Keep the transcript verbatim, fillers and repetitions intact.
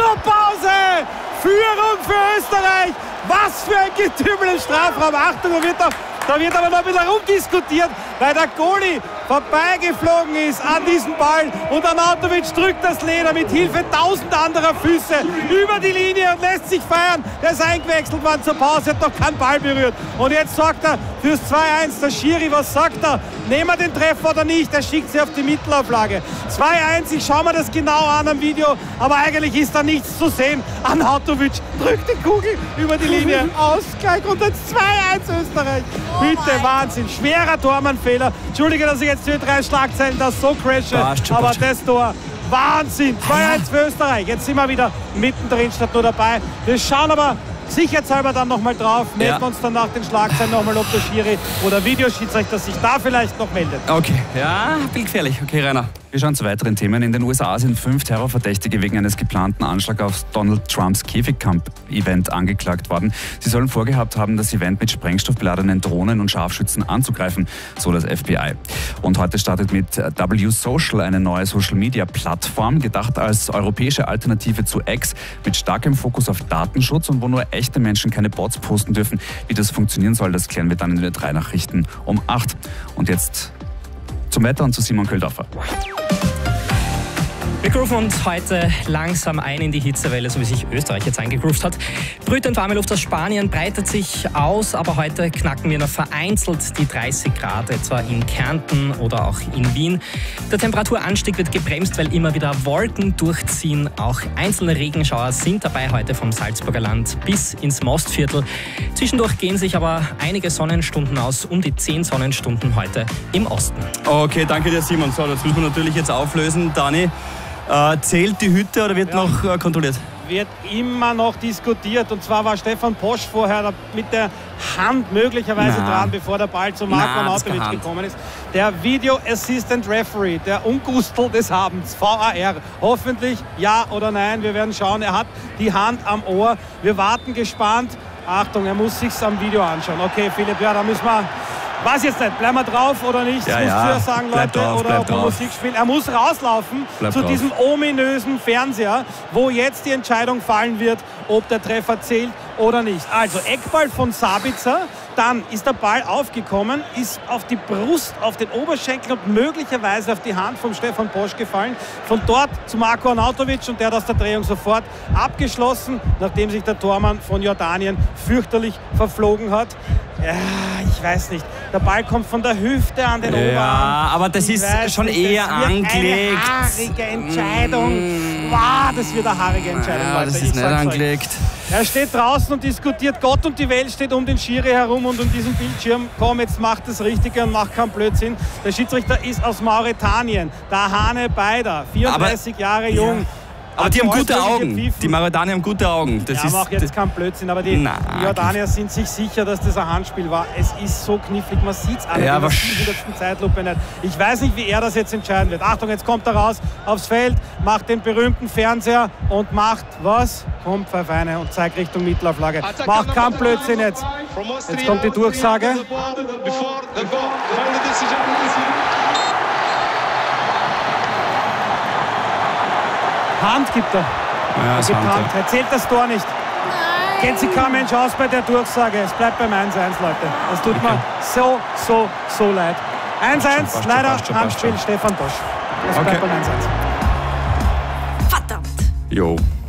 zur Pause. Führung für Österreich. Was für ein Getümmel im Strafraum. Achtung, da wird, doch, da wird aber noch ein bisschen rumdiskutiert, weil der Goalie vorbeigeflogen ist an diesem Ball und Arnautovic drückt das Leder mit Hilfe tausend anderer Füße über die Linie und lässt sich feiern. Der ist eingewechselt worden zur Pause, hat noch keinen Ball berührt. Und jetzt sorgt er fürs zwei eins. Der Schiri, was sagt er? Nehmen wir den Treffer oder nicht? Er schickt sie auf die Mittelauflage. zwei eins, ich schaue mir das genau an am Video, aber eigentlich ist da nichts zu sehen. Arnautovic drückt die Kugel über die Linie. Ausgleich und dann zwei eins Österreich. Bitte, Wahnsinn. Schwerer Tormannfehler. Entschuldige, dass ich jetzt die drei Schlagzeilen das so crashe, aber das Tor, Wahnsinn. zwei eins für Österreich. Jetzt sind wir wieder mittendrin statt nur dabei. Wir schauen aber sicherheitshalber dann nochmal drauf, melden ja. uns dann nach den Schlagzeilen nochmal, ob der Schiri oder Videoschiedsrichter sich da vielleicht noch meldet. Okay, ja, bildgefährlich. Okay, Rainer. Wir schauen zu weiteren Themen. In den U S A sind fünf Terrorverdächtige wegen eines geplanten Anschlags auf Donald Trumps Käfigkampf-Event angeklagt worden. Sie sollen vorgehabt haben, das Event mit sprengstoffbeladenen Drohnen und Scharfschützen anzugreifen, so das F B I. Und heute startet mit W Social eine neue Social-Media-Plattform, gedacht als europäische Alternative zu X, mit starkem Fokus auf Datenschutz und wo nur echte Menschen keine Bots posten dürfen. Wie das funktionieren soll, das klären wir dann in den drei Nachrichten um acht. Und jetzt zum Wetter und zu Simon Köldorfer. Wir grooven uns heute langsam ein in die Hitzewelle, so wie sich Österreich jetzt eingegroovt hat. Brütend warme Luft aus Spanien breitet sich aus, aber heute knacken wir noch vereinzelt die dreißig Grad, etwa in Kärnten oder auch in Wien. Der Temperaturanstieg wird gebremst, weil immer wieder Wolken durchziehen. Auch einzelne Regenschauer sind dabei heute vom Salzburger Land bis ins Mostviertel. Zwischendurch gehen sich aber einige Sonnenstunden aus, um die zehn Sonnenstunden heute im Osten. Okay, danke dir Simon. So, das müssen wir natürlich jetzt auflösen. Dani, Äh, zählt die Hütte oder wird ja. noch äh, kontrolliert? Wird immer noch diskutiert. Und zwar war Stefan Posch vorher mit der Hand möglicherweise Na. dran, bevor der Ball zu Marko Arnautovic gekommen ist. Der Video Assistant Referee, der Ungustel des Abends, V A R. Hoffentlich ja oder nein. Wir werden schauen. Er hat die Hand am Ohr. Wir warten gespannt. Achtung, er muss sich's am Video anschauen. Okay, Philipp, ja, da müssen wir... Weiß jetzt nicht, bleiben wir drauf oder nicht? Ja, muss ja. zuerst sagen, Leute, drauf, oder ob er Musik spielt. Er muss rauslaufen bleib zu drauf. diesem ominösen Fernseher, wo jetzt die Entscheidung fallen wird, ob der Treffer zählt oder nicht. Also Eckball von Sabitzer, dann ist der Ball aufgekommen, ist auf die Brust, auf den Oberschenkel und möglicherweise auf die Hand von Stefan Posch gefallen. Von dort zu Marko Arnautovic und der hat aus der Drehung sofort abgeschlossen, nachdem sich der Tormann von Jordanien fürchterlich verflogen hat. Ja, ich weiß nicht. Der Ball kommt von der Hüfte an den ja, Oberarm. Ja, aber das ich ist schon nicht, eher das wird angelegt. Eine haarige Entscheidung. Mm. Wow, das wird eine haarige Entscheidung. Ja, das ist nicht angelegt. Er steht draußen und diskutiert. Gott und die Welt steht um den Schiri herum und um diesen Bildschirm. Komm, jetzt macht das Richtige und macht keinen Blödsinn. Der Schiedsrichter ist aus Mauretanien. Der Hane Beider, vierunddreißig aber, Jahre jung. Ja. Aber die haben gute Augen. Die Marokkaner haben gute Augen. Das ja, ist, aber auch jetzt kein Blödsinn. Aber die na, Jordanier sind sich sicher, dass das ein Handspiel war. Es ist so knifflig. Man sieht es an ja, der hundertsten Zeitlupe nicht. Ich weiß nicht, wie er das jetzt entscheiden wird. Achtung, jetzt kommt er raus aufs Feld, macht den berühmten Fernseher und macht was? Kommt Pfeifeine und zeigt Richtung Mittelauflage. Macht keinen Blödsinn jetzt. Jetzt kommt die Durchsage. Hand gibt er. Ja, er gibt Hand. Hand. Er zählt das Tor nicht. Nein. Geht sich kein Mensch aus bei der Durchsage. Es bleibt beim eins eins, Leute. Es tut okay. mir so, so, so leid. eins eins, schon, leider schon, Handspiel schon. Stefan Posch. Es okay. bleibt beim eins eins. Verdammt. Jo.